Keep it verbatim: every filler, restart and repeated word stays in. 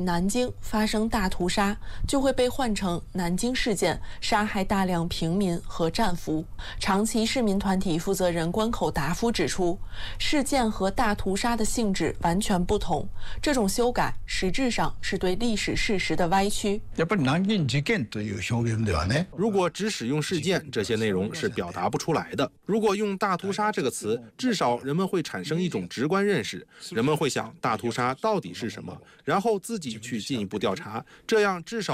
南京发生大屠杀，就会被换成南京事件，杀害大量平民和战俘。长崎市民团体负责人关口达夫指出，事件和大屠杀的性质完全不同，这种修改实质上是对历史事实的歪曲。 やっぱり南京事件という表現ではね， 如果只使用事件，这些内容是表达不出来的。如果用大屠杀这个词，至少人们会产生一种直观认识，人们会想大屠杀到底是什么，然后自己去进一步调查，这样至少